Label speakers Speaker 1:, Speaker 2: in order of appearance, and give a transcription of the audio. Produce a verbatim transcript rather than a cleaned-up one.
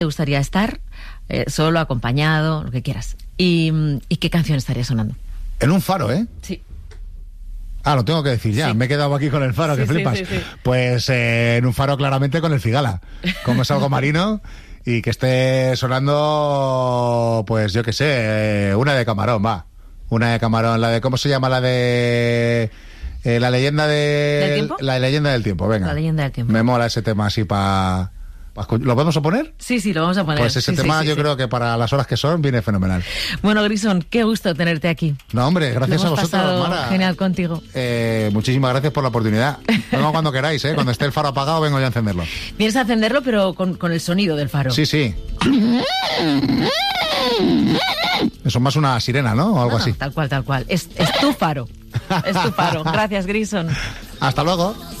Speaker 1: te gustaría estar? Eh, solo, acompañado, lo que quieras. ¿Y, ¿Y qué canción estaría sonando?
Speaker 2: En un faro, ¿eh?
Speaker 1: Sí.
Speaker 2: Ah, lo tengo que decir ya, sí. Me he quedado aquí con el faro, sí, que flipas. Sí, sí, sí. Pues eh, en un faro claramente con el Figala, como es algo marino, y que esté sonando, pues yo qué sé, eh, una de Camarón, va. Una de Camarón, la de, ¿cómo se llama? La de... Eh, la leyenda de...
Speaker 1: ¿Del tiempo?
Speaker 2: La leyenda del tiempo, venga.
Speaker 1: La leyenda del tiempo.
Speaker 2: Me mola ese tema así para... ¿Lo vamos a poner?
Speaker 1: Sí, sí, lo vamos a poner.
Speaker 2: Pues ese
Speaker 1: sí,
Speaker 2: tema
Speaker 1: sí, sí,
Speaker 2: yo
Speaker 1: sí.
Speaker 2: creo que para las horas que son viene fenomenal.
Speaker 1: Bueno, Grison, qué gusto tenerte aquí.
Speaker 2: No, hombre, gracias
Speaker 1: lo
Speaker 2: a
Speaker 1: hemos
Speaker 2: vosotros,
Speaker 1: pasado
Speaker 2: Mara.
Speaker 1: Genial contigo.
Speaker 2: Eh, muchísimas gracias por la oportunidad. Vengo cuando queráis, ¿eh? Cuando esté el faro apagado vengo ya a encenderlo.
Speaker 1: Vienes a encenderlo, pero con, con el sonido del faro.
Speaker 2: Sí, sí. Eso es más una sirena, ¿no? O algo
Speaker 1: no,
Speaker 2: así.
Speaker 1: Tal cual, tal cual. Es, es tu faro. Es tu faro. Gracias, Grison.
Speaker 2: Hasta luego.